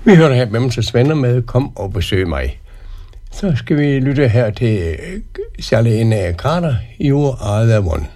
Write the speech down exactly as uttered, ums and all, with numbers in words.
Vi hører her Bamses Venner med Kom og besøg mig. Så skal vi lytte her til Charlene Carter, You Are The One.